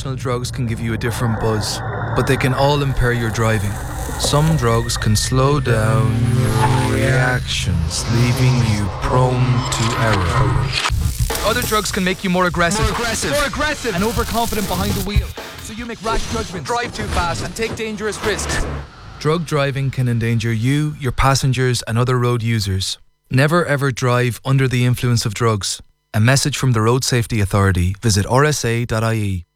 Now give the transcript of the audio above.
recreational drugs can give you a different buzz, but they can all impair your driving. Some drugs can slow down your reactions, leaving you prone to error. Other drugs can make you more aggressive, and overconfident behind the wheel, so you make rash judgments, drive too fast, and take dangerous risks. Drug driving can endanger you, your passengers, and other road users. Never ever drive under the influence of drugs. A message from the Road Safety Authority. Visit rsa.ie.